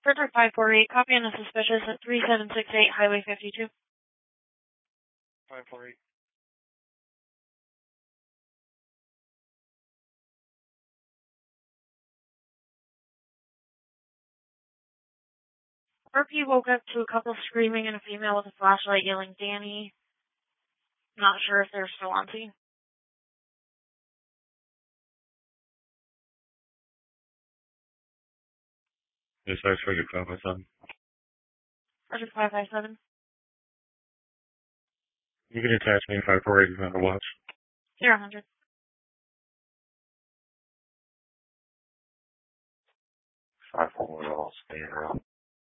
Frederick 548, copy on a suspicious at 3768 Highway 52. 548. RP woke up to a couple screaming and a female with a flashlight yelling, "Danny." Not sure if they're still on scene. Yes, I Frederick 557. Frederick 557. You can attach me 548 is under watch. 0-100. 548, I'll stay around.